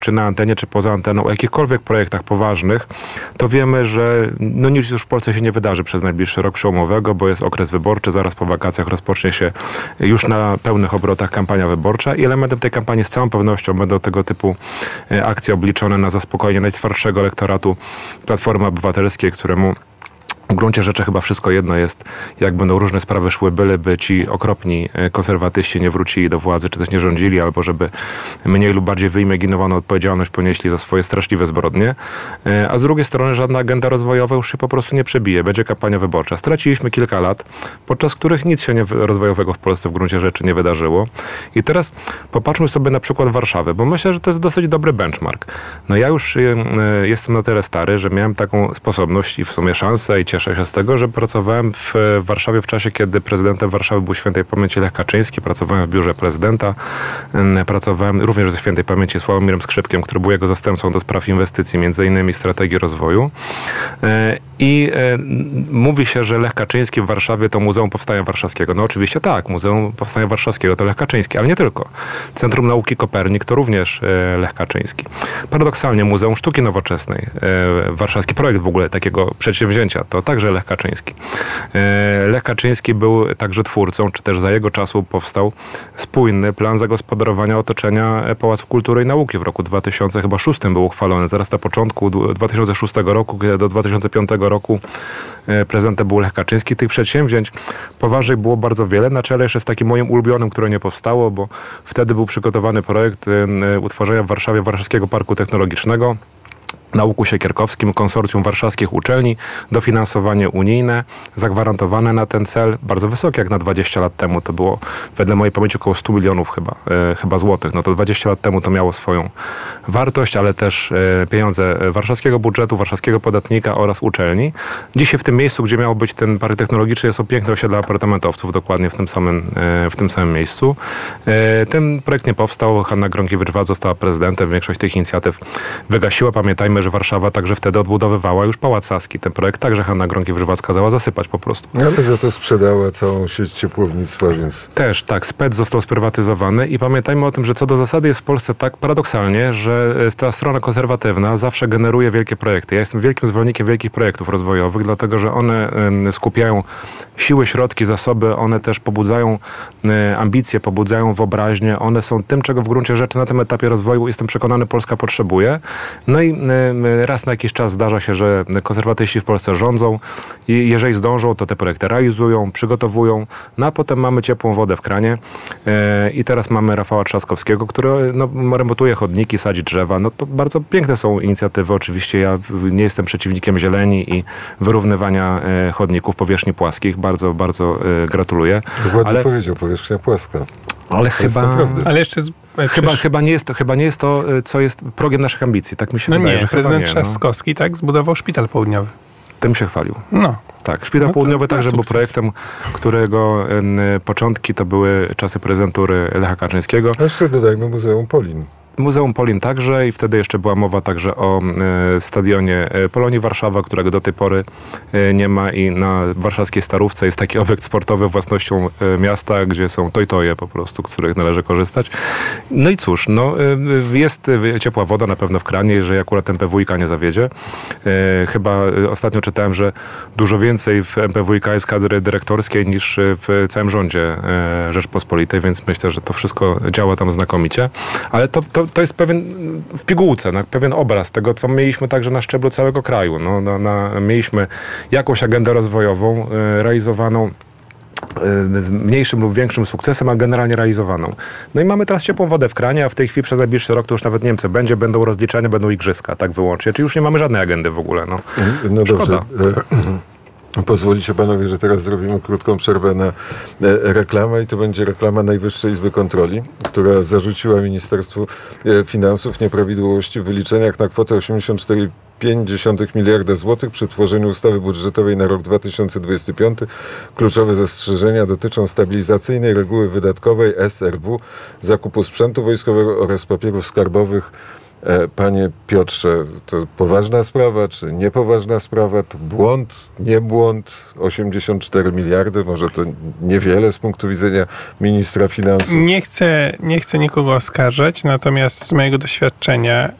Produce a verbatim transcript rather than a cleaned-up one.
czy na antenie, czy poza anteną, o jakichkolwiek projektach poważnych, to wiemy, że no nic już w Polsce się nie wydarzy przez najbliższy rok przełomowego, bo jest okres wyborczy, zaraz po wakacjach rozpocznie się już na pełnych obrotach kampania wyborcza i elementem tej kampanii z całą pewnością będą tego typu akcje obliczone na zaspokojenie najtwardszego elektoratu Platformy Obywatelskiej, któremu w gruncie rzeczy chyba wszystko jedno jest, jak będą różne sprawy szły, byleby ci okropni konserwatyści nie wrócili do władzy, czy też nie rządzili, albo żeby mniej lub bardziej wyimaginowaną odpowiedzialność ponieśli za swoje straszliwe zbrodnie. A z drugiej strony żadna agenda rozwojowa już się po prostu nie przebije. Będzie kampania wyborcza. Straciliśmy kilka lat, podczas których nic się nie, rozwojowego w Polsce w gruncie rzeczy nie wydarzyło. I teraz popatrzmy sobie na przykład Warszawy, bo myślę, że to jest dosyć dobry benchmark. No ja już y, y, jestem na tyle stary, że miałem taką sposobność i w sumie szansę i cieszę się z tego, że pracowałem w Warszawie w czasie, kiedy prezydentem Warszawy był świętej pamięci Lech Kaczyński. Pracowałem w biurze prezydenta. Pracowałem również ze świętej pamięci Sławomirem Skrzypkiem, który był jego zastępcą do spraw inwestycji, między innymi strategii rozwoju. I mówi się, że Lech Kaczyński w Warszawie to Muzeum Powstania Warszawskiego. No oczywiście tak, Muzeum Powstania Warszawskiego to Lech Kaczyński, ale nie tylko. Centrum Nauki Kopernik to również Lech Kaczyński. Paradoksalnie Muzeum Sztuki Nowoczesnej, warszawski projekt w ogóle takiego przedsięwzięcia, to także Lech Kaczyński. Lech Kaczyński był także twórcą, czy też za jego czasu powstał spójny plan zagospodarowania otoczenia Pałacu Kultury i Nauki w roku dwa tysiące szóstym był uchwalony. Zaraz na początku dwa tysiące szóstego roku, kiedy do dwa tysiące piątego roku prezydentem był Lech Kaczyński. Tych przedsięwzięć poważnych było bardzo wiele. Na czele jeszcze z takim moim ulubionym, które nie powstało, bo wtedy był przygotowany projekt utworzenia w Warszawie Warszawskiego Parku Technologicznego na Łuku Siekierkowskim, konsorcjum warszawskich uczelni, dofinansowanie unijne, zagwarantowane na ten cel, bardzo wysokie jak na dwadzieścia lat temu, to było wedle mojej pamięci około stu milionów chyba, e, chyba złotych, no to dwadzieścia lat temu to miało swoją wartość, ale też e, pieniądze warszawskiego budżetu, warszawskiego podatnika oraz uczelni. Dzisiaj w tym miejscu, gdzie miał być ten park technologiczny, są piękne osiedla apartamentowców, dokładnie w tym samym, e, w tym samym miejscu. E, ten projekt nie powstał, Hanna Gronkiewicz-Waltz została prezydentem, większość tych inicjatyw wygasiła, pamiętajmy, że Warszawa także wtedy odbudowywała już Pałac Saski. Ten projekt także Hanna Gronkiewicz-Waltz kazała zasypać po prostu. Ale za to sprzedała całą sieć ciepłownictwa, więc... Też, tak. Spec został sprywatyzowany i pamiętajmy o tym, że co do zasady jest w Polsce tak paradoksalnie, że ta strona konserwatywna zawsze generuje wielkie projekty. Ja jestem wielkim zwolennikiem wielkich projektów rozwojowych, dlatego że one skupiają siły, środki, zasoby, one też pobudzają ambicje, pobudzają wyobraźnię. One są tym, czego w gruncie rzeczy na tym etapie rozwoju, jestem przekonany, Polska potrzebuje. No i raz na jakiś czas zdarza się, że konserwatyści w Polsce rządzą i jeżeli zdążą, to te projekty realizują, przygotowują, no a potem mamy ciepłą wodę w kranie i teraz mamy Rafała Trzaskowskiego, który no, remontuje chodniki, sadzi drzewa. No to bardzo piękne są inicjatywy. Oczywiście ja nie jestem przeciwnikiem zieleni i wyrównywania chodników, powierzchni płaskich. Bardzo, bardzo gratuluję. Dokładnie ale... powiedział, powierzchnia płaska. Ale to chyba... Ale jeszcze... Z... Chyba, chyba, nie jest to, chyba nie jest to, co jest progiem naszych ambicji. Tak mi się no wydaje, nie, że prezydent nie, Trzaskowski no. tak zbudował szpital południowy. Tym się chwalił. No. Tak, szpital no południowy to, to także był projektem, którego y, początki to były czasy prezydentury Lecha Kaczyńskiego. A jeszcze dodajmy Muzeum Polin. Muzeum Polin także i wtedy jeszcze była mowa także o y, stadionie Polonii Warszawa, którego do tej pory y, nie ma i na warszawskiej Starówce jest taki obiekt sportowy własnością y, miasta, gdzie są toj-toje po prostu, z których należy korzystać. No i cóż, no, y, jest y, ciepła woda na pewno w kranie, jeżeli akurat M P W iK nie zawiedzie. Y, chyba y, ostatnio czytałem, że dużo więcej w M P W iK jest kadry dyrektorskiej niż w całym rządzie y, Rzeczpospolitej, więc myślę, że to wszystko działa tam znakomicie. Ale to, to To jest pewien, w pigułce, no, pewien obraz tego, co mieliśmy także na szczeblu całego kraju. No, na, na, mieliśmy jakąś agendę rozwojową y, realizowaną y, z mniejszym lub większym sukcesem, a generalnie realizowaną. No i mamy teraz ciepłą wodę w kranie, a w tej chwili przez najbliższy rok to już nawet Niemcy będzie, będą rozliczania, będą igrzyska, tak wyłącznie. Czyli już nie mamy żadnej agendy w ogóle. No, no szkoda. Dobrze. Pozwolicie panowie, że teraz zrobimy krótką przerwę na reklamę i to będzie reklama Najwyższej Izby Kontroli, która zarzuciła Ministerstwu Finansów nieprawidłowości w wyliczeniach na kwotę osiemdziesiąt cztery przecinek pięć miliarda złotych przy tworzeniu ustawy budżetowej na rok dwa tysiące dwudziesty piąty. Kluczowe zastrzeżenia dotyczą stabilizacyjnej reguły wydatkowej S R W, zakupu sprzętu wojskowego oraz papierów skarbowych Panie Piotrze, to poważna sprawa, czy niepoważna sprawa? To błąd, nie błąd? osiemdziesiąt cztery miliardy, może to niewiele z punktu widzenia ministra finansów? Nie chcę, nie chcę nikogo oskarżać, natomiast z mojego doświadczenia